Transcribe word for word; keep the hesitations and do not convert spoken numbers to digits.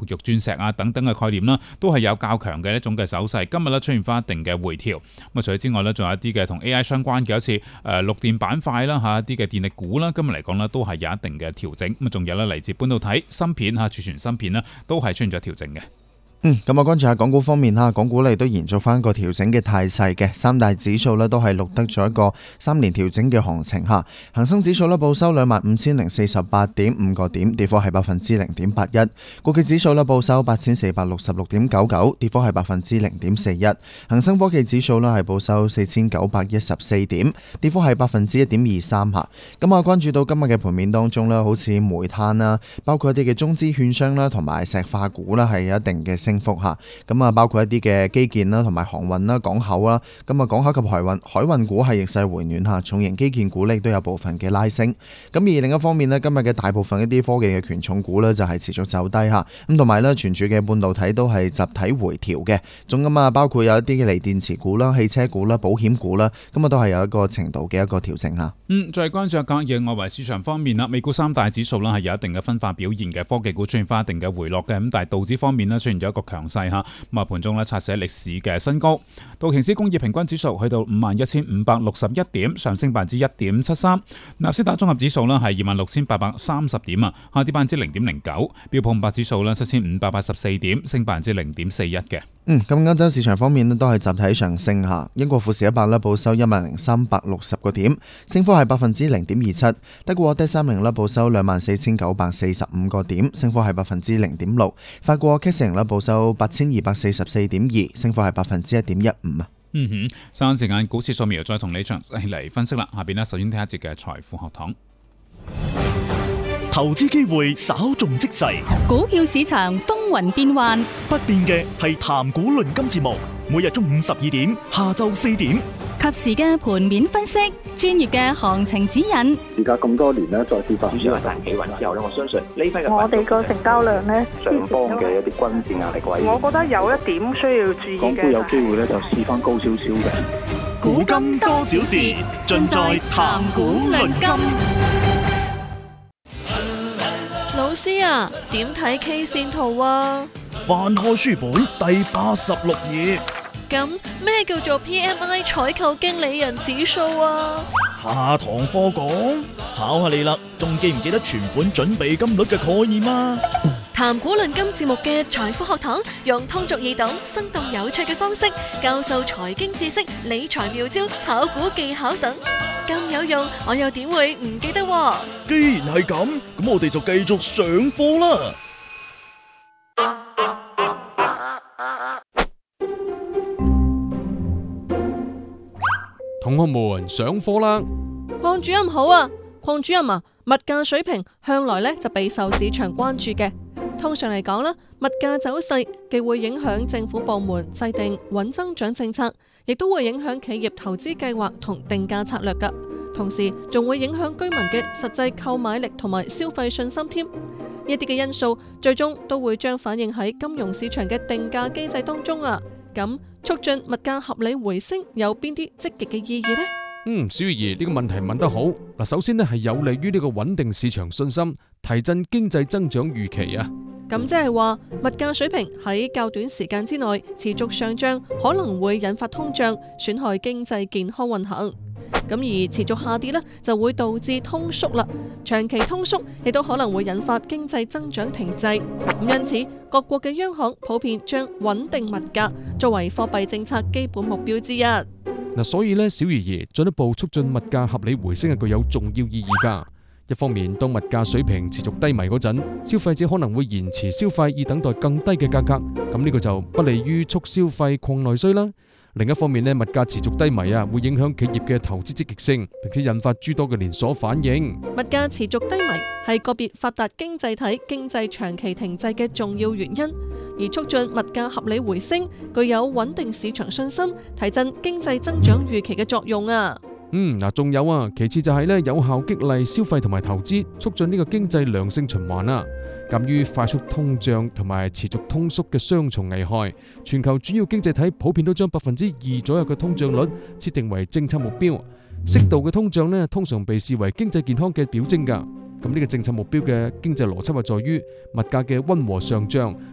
玉鑽石啊等等嘅概念啦，都係有較強嘅一種嘅走勢。今日咧出現翻一定嘅回調。咁啊，除此之外咧，仲有一啲嘅同 A I 相關嘅，好似誒綠電板塊啦嚇，一啲嘅電力股啦，今日嚟講咧都係有一定嘅調整。咁啊，仲有咧嚟自半導體、芯片嚇、儲存芯片啦，都係出現咗調整嘅。 嗯，咁啊，跟住喺港股方面啦，港股咧都延續翻個調整嘅態勢嘅，三大指數咧都係錄得咗一個三年調整嘅行情嚇。恒生指數咧報收兩萬五千零四十八點五個點，跌幅係百分之零點八一。國企指數咧報收八千四百六十六點九九，跌幅係百分之零點四一。恒生科技指數咧係報收四千九百一十四點，跌幅係百分之一點二三嚇。咁啊，關注到今日嘅盤面當中咧，好似煤炭啦，包括一啲嘅中資券商啦，同埋石化股啦，係有一定嘅升幅吓，咁啊包括一啲嘅基建啦，同埋航運啦、港口啦，咁啊港口及海運海運股係逆勢回暖吓，重型基建股咧都有部分嘅拉升。咁而另一方面咧，今日嘅大部分一啲科技嘅權重股咧就係持續走低吓，咁同埋咧全柱嘅半導體都係集體回調嘅，仲咁啊包括有一啲嘅鋰電池股啦、汽車股啦、保險股啦，咁啊都係有一個程度嘅一個調整吓。 嗯，再關注下隔夜外圍市場方面啦，美股三大指數啦係有一定嘅分化表現嘅，科技股出現翻一定嘅回落嘅，咁但係道指方面咧出現咗一個強勢。咁啊，盤中咧刷寫歷史嘅新高，道瓊斯工業平均指數去到五萬一千五百六十一點，上升百分之一點七三。納斯達綜合指數咧係二萬六千八百三十點啊，下跌百分之零點零九。標普五百指數咧七千五百八十四點，升百分之零點四一嘅。 嗯，咁歐洲市場方面咧都係集體上升下，英國富時一百咧報收一萬零三百六十個點，升幅係百分之零點二七。德國 D 三零咧報收兩萬四千九百四十五個點，升幅係百分之零點六。法國 C A C 咧報收八千二百四十四點二，升幅係百分之一點一五啊。 嗯哼，稍後時間股市掃描再同你詳細嚟分析啦。下邊呢，首先聽一節嘅財富學堂。 投資機會稍縱即逝， 股票市場風雲變幻， 不變嘅係談股論金節目，每日中午十二點，下晝四點， 及時嘅盤面分析，專業嘅行情指引。 而家咁多年咧，再跌翻， 主要係大企穩之後咧，我相信呢批嘅我哋個成交量咧， 上方嘅一啲均線壓力位， 我覺得有一點需要注意嘅。 港股有機會咧，就試翻高少少嘅。 古今多少事，盡在談股論金。 老師啊，點睇 K 線圖啊？ 翻開書本第八十六頁。 咁咩叫做 P M I 採購經理人指數啊？ 下堂課講，考下你啦，仲記唔記得存款準備金率嘅概念啊？ 談股論金節目嘅財富學堂，用通俗易懂、生動有趣嘅方式教授財經知識、理財妙招、炒股技巧等，咁有用，我又點會唔記得？ 既然係咁，咁我哋就繼續上課啦。 同學們上課啦！ 鄺主任好啊，鄺主任啊，物價水平向來咧就備受市場關注嘅。通常嚟講啦，物價走勢既會影響政府部門制定穩增長政策，亦都會影響企業投資計劃同定價策略噶。同時仲會影響居民嘅實際購買力同埋消費信心添。呢啲嘅因素最終都會將反映喺金融市場嘅定價機制當中啊。咁促進物價合理回升有邊啲積極嘅意義呢？ 嗯，小月兒呢個問題問得好。嗱，首先呢係有利於呢個穩定市場信心，提振經濟增長預期啊。 咁即係話物價水平喺較短時間之內持續上漲，可能會引發通脹，損害經濟健康運行。咁而持續下跌呢，就會導致通縮啦。長期通縮亦都可能會引發經濟增長停滯。咁因此，各國嘅央行普遍將穩定物價作為貨幣政策基本目標之一。 嗱，所以呢，小爺爺進一步促進物價合理回升係具有重要意義噶。一方面，當物價水平持續低迷嗰陣，消費者可能會延遲消費，以等待更低嘅價格。咁呢個就不利於促消費、擴內需啦。另一方面呢，物價持續低迷啊，會影響企業嘅投資積極性，並且引發諸多嘅連鎖反應。 物價持續低迷係個別發達經濟體經濟長期停滯嘅重要原因，而促進物價合理回升，具有穩定市場信心、提振經濟增長預期嘅作用啊。 嗯，嗱，仲有啊，其次就係呢，有效激勵消費同埋投資，促進呢個經濟良性循環啊。鑒於快速通脹同埋持續通縮嘅雙重危害，全球主要經濟體普遍都將百分之二左右嘅通脹率設定為政策目標。適度嘅通脹呢，通常被視為經濟健康嘅表徵噶。咁呢個政策目標嘅經濟邏輯係在於物價嘅溫和上漲，